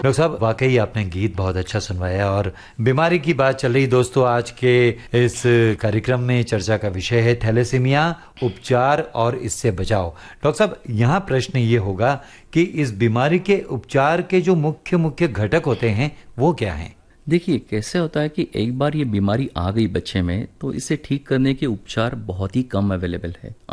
Doctor साहब, वाकई आपने गीत बहुत अच्छा सुनवाया और बीमारी की बात चल रही। दोस्तों, आज के इस कार्यक्रम में चर्चा का विषय है थैलेसीमिया, उपचार और इससे बचाव। डॉक्टर साहब, यहाँ प्रश्न ये होगा कि इस बीमारी के उपचार के जो मुख्य मुख्य घटक होते हैं वो क्या हैं? देखिए, कैसे होता है कि एक बार ये बीमारी आ गई बच्चे में तो इसे ठीक करने के उपचार बहुत ही कम अवेलेबल है।